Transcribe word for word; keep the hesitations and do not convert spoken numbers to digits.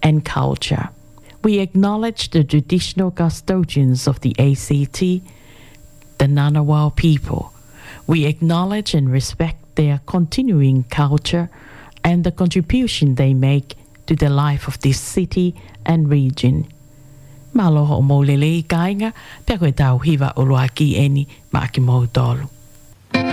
and culture. We acknowledge the traditional custodians of the A C T, the Ngunnawal people. We acknowledge and respect their continuing culture and the contribution they make to the life of this city and region. Maloho o maulele I kainga, pia koe tau hiwa o loa ki eni ma ki mau tolu.